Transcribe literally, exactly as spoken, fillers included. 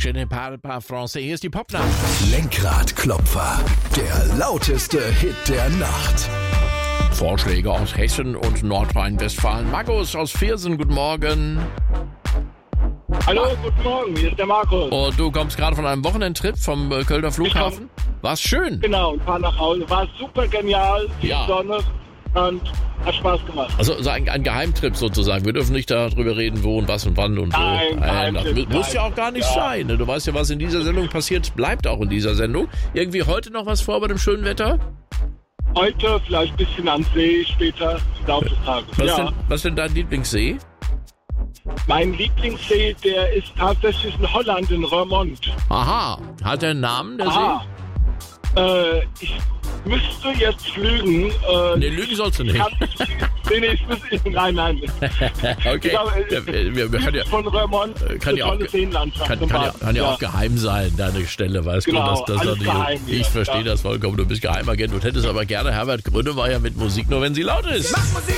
Je ne parle pas français. Hier ist die Popnacht. Lenkradklopfer, der lauteste Hit der Nacht. Vorschläge aus Hessen und Nordrhein-Westfalen. Markus aus Viersen, guten Morgen. Hallo, guten Morgen, hier ist der Markus. Und du kommst gerade von einem Wochenendtrip vom äh, Kölner Flughafen. War's schön? Genau, und fahr nach Hause. War super genial, viel Ja. Sonne und hat Spaß gemacht. Also so ein, ein Geheimtrip sozusagen. Wir dürfen nicht darüber reden, wo und was und wann und wo. Nein, Geheimtrip, das muss ja auch gar nicht ja. sein. Ne? Du weißt ja, was in dieser Sendung passiert, bleibt auch in dieser Sendung. Irgendwie heute noch was vor bei dem schönen Wetter? Heute vielleicht ein bisschen am See, später im Laufe des Tages. Was, Ja. denn, was denn dein Lieblingssee? Mein Lieblingssee, der ist tatsächlich in Holland, in Roermond. Aha, hat er einen Namen, der Ah, äh, ich müsste jetzt lügen. Äh, See? Nee, lügen sollst du nicht. Kann, nee, nee, ich müsste, nein, nein. Okay, Ich glaube, es wir, wir, wir, wir können ja... von Roermond, Kann eine ja auch, tolle Seenlandschaft. kann, zum kann, ja, Baden. kann ja Ja. auch geheim sein, deine Stelle, weißt Genau, du. Das, das alles doch geheim nicht, hier, ich verstehe ja. das vollkommen, du bist Geheimagent und hättest aber gerne Herbert Grönemeyer mit Musik, nur wenn sie laut ist.